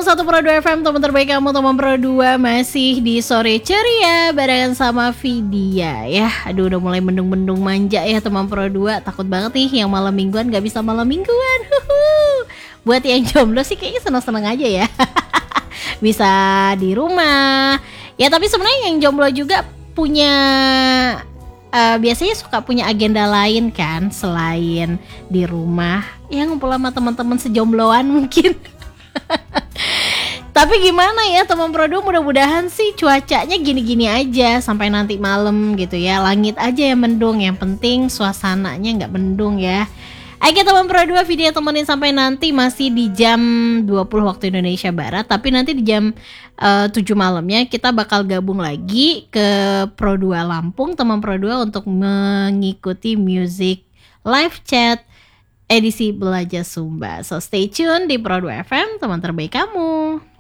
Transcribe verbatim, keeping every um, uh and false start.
satu Pro dua F M, teman terbaik kamu, teman Pro dua masih di sore ceria barengan sama Vidya ya. Aduh udah mulai mendung-mendung manja ya teman Pro dua. Takut banget nih yang malam mingguan gak bisa malam mingguan. Huhu. Buat yang jomblo sih kayaknya seneng-seneng aja ya. Bisa di rumah. Ya tapi sebenarnya yang jomblo juga punya uh, biasanya suka punya agenda lain kan selain di rumah. Ya ngumpul sama teman-teman sejombloan mungkin. Tapi gimana ya teman Pro dua, mudah-mudahan sih cuacanya gini-gini aja sampai nanti malam gitu ya. Langit aja yang mendung, yang penting suasananya gak mendung ya. Oke teman Pro dua, video temenin sampai nanti masih di jam dua puluh waktu Indonesia Barat. Tapi nanti di jam uh, tujuh malamnya kita bakal gabung lagi ke Pro dua Lampung teman Pro dua untuk mengikuti music live chat edisi Belajar Sumba. So stay tune di Pro dua F M, teman terbaik kamu.